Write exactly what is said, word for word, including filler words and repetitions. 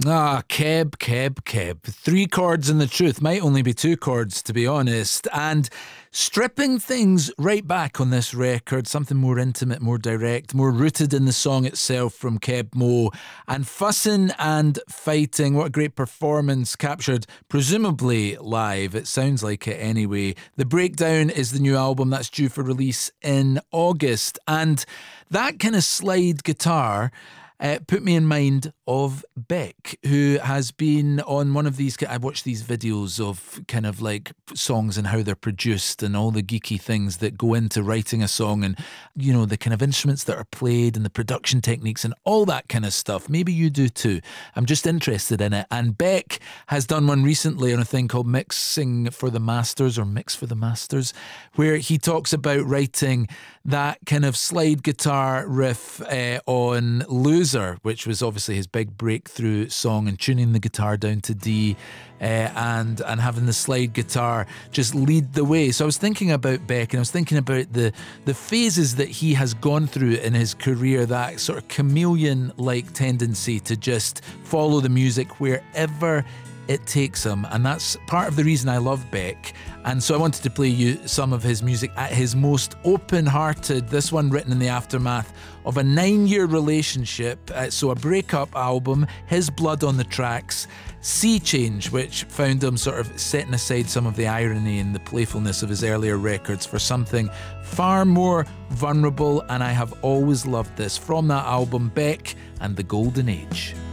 Ah, Keb, Keb, Keb. Three chords in the truth. Might only be two chords, to be honest. And stripping things right back on this record, something more intimate, more direct, more rooted in the song itself from Keb Mo. And fussing and fighting. What a great performance, captured presumably live. It sounds like it anyway. The Breakdown is the new album that's due for release in August. And that kind of slide guitar Uh, put me in mind of Beck, who has been on one of these. I watch these videos of kind of like songs and how they're produced and all the geeky things that go into writing a song, and you know, the kind of instruments that are played and the production techniques and all that kind of stuff. Maybe you do too. I'm just interested in it. And Beck has done one recently on a thing called Mixing for the Masters or Mix for the Masters, where he talks about writing that kind of slide guitar riff uh, on Loser, which was obviously his big breakthrough song, and tuning the guitar down to D uh, and and having the slide guitar just lead the way. So I was thinking about Beck, and I was thinking about the the phases that he has gone through in his career, that sort of chameleon-like tendency to just follow the music wherever it takes him, and that's part of the reason I love Beck. And so I wanted to play you some of his music at his most open-hearted, this one written in the aftermath of a nine-year relationship, uh, so a breakup album, His Blood on the Tracks, Sea Change, which found him sort of setting aside some of the irony and the playfulness of his earlier records for something far more vulnerable, and I have always loved this. From that album, Beck and the Golden Age.